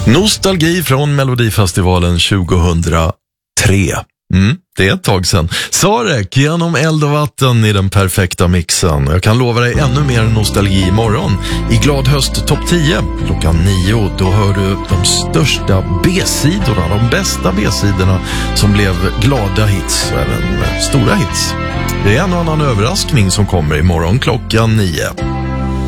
Nostalgi från Melodifestivalen 2003. Det är ett tag sedan. Sarek genom eld och vatten i den perfekta mixen. Jag kan lova dig ännu mer nostalgi imorgon. I Glad höst topp 10 klockan 9. Då hör du de största B-sidorna, de bästa B-sidorna som blev glada hits och även stora hits. Det är en och annan överraskning som kommer imorgon klockan 9.